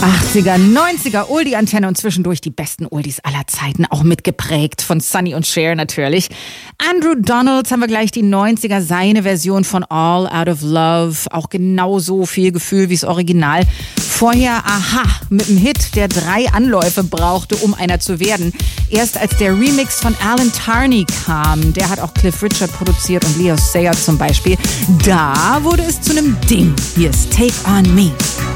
80er, 90er, Oldie-Antenne und zwischendurch die besten Oldies aller Zeiten, auch mitgeprägt von Sonny und Cher natürlich. Andrew Donalds haben wir gleich die 90er, seine Version von All Out of Love, auch genauso viel Gefühl wie das Original. Vorher Aha mit einem Hit, der 3 Anläufe brauchte, um einer zu werden. Erst als der Remix von Alan Tarney kam, der hat auch Cliff Richard produziert und Leo Sayer zum Beispiel, da wurde es zu einem Ding. Hier ist Take On Me.